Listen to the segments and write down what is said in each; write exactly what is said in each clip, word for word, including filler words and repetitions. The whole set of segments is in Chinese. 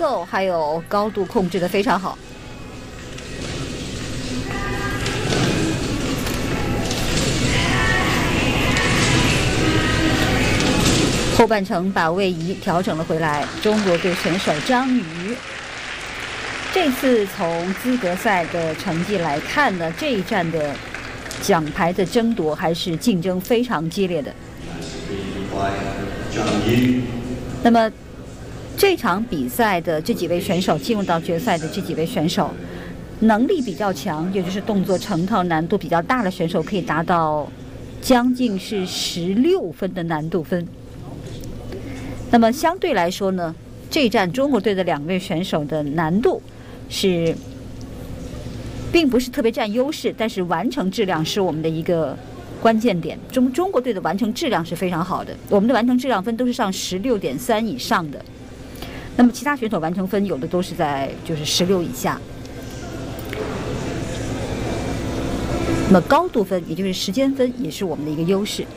奏还有高度控制的非常好。后半程把位移调整了回来，中国队选手张宇这次从资格赛的成绩来看呢，这一站的奖牌的争夺还是竞争非常激烈的。那么这场比赛的这几位选手进入到决赛的这几位选手，能力比较强，也就是动作成套难度比较大的选手，可以达到将近是十六分的难度分。那么相对来说呢，这一站中国队的两位选手的难度是并不是特别占优势，但是完成质量是我们的一个关键点。中中国队的完成质量是非常好的，我们的完成质量分都是上十六点三以上的。那么其他选手完成分有的都是在就是十六以下。那么高度分，也就是时间分，也是我们的一个优势。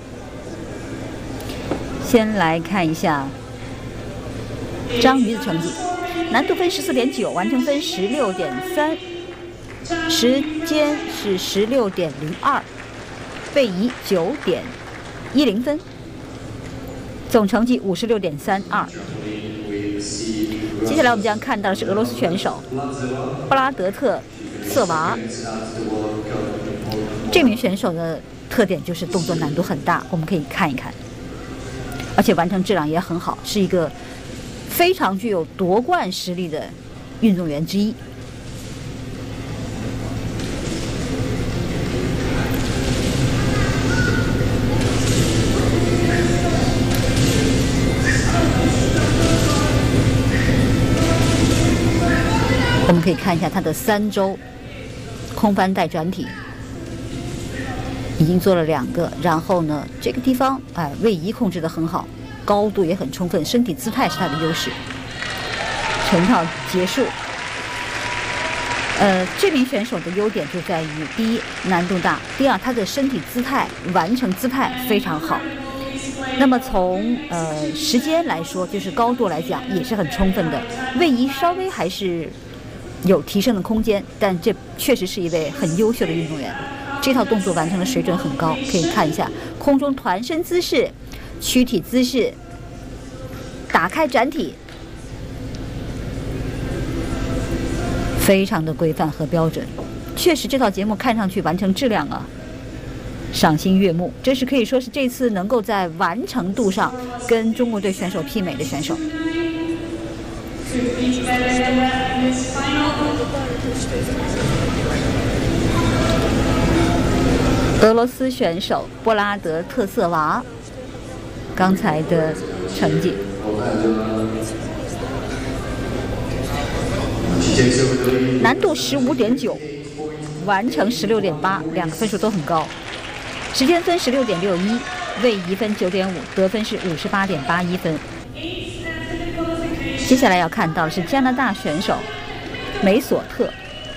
先来看一下张瑜的成绩，难度分十四点九，完成分十六点三，时间是十六点零二，位移九点一零分，总成绩五十六点三二。接下来我们将看到的是俄罗斯选手布拉德特瑟娃，这名选手的特点就是动作难度很大，我们可以看一看，而且完成质量也很好，是一个非常具有夺冠实力的运动员之一。我们可以看一下他的三周空翻带转体，已经做了两个，然后呢，这个地方哎位移控制得很好，高度也很充分，身体姿态是他的优势。全套结束。呃，这名选手的优点就在于：第一，难度大；第二，他的身体姿态、完成姿态非常好。那么从呃时间来说，就是高度来讲也是很充分的，位移稍微还是有提升的空间，但这确实是一位很优秀的运动员。这套动作完成的水准很高，可以看一下空中团身姿势、躯体姿势、打开展体，非常的规范和标准。确实，这套节目看上去完成质量啊，赏心悦目。这是可以说是这次能够在完成度上跟中国队选手媲美的选手。俄罗斯选手布拉德特瑟娃刚才的成绩，难度十五点九，完成十六点八，两个分数都很高。时间分十六点六一，位移分九点五，得分是五十八点八一分。接下来要看到的是加拿大选手梅索特。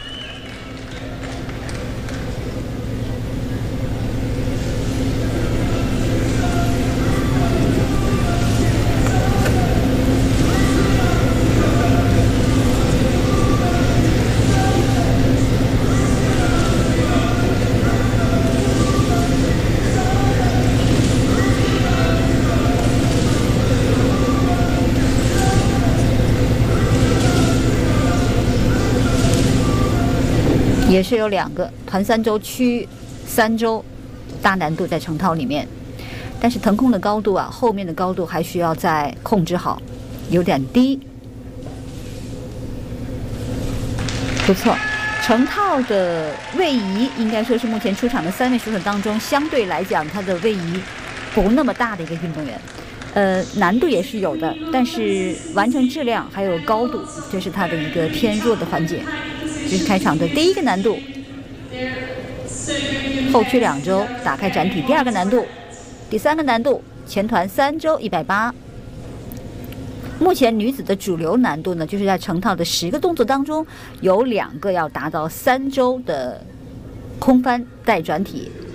也是有两个团三周、区三周大难度在成套里面，但是腾空的高度啊，后面的高度还需要再控制好，有点低。不错，成套的位移应该说是目前出场的三位选手当中，相对来讲他的位移不那么大的一个运动员。呃，难度也是有的，但是完成质量还有高度，这是他的一个偏弱的环节。这是开场的第一个难度，后区两周打开展体；第二个难度，第三个难度前团三周一百八。目前女子的主流难度呢，就是在成套的十个动作当中，有两个要达到三周的空翻带转体，